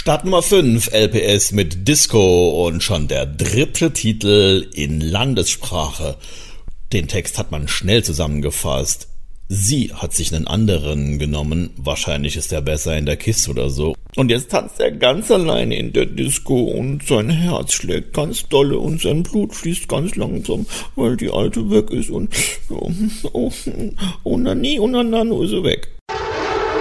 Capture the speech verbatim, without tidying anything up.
Startnummer fünf, L P S mit Disco und schon der dritte Titel in Landessprache. Den Text hat man schnell zusammengefasst. Sie hat sich einen anderen genommen, wahrscheinlich ist er besser in der Kiste oder so. Und jetzt tanzt er ganz alleine in der Disco und sein Herz schlägt ganz dolle und sein Blut fließt ganz langsam, weil die Alte weg ist und oh, oh, oh, na nie, oh, na, na, nur ist er weg.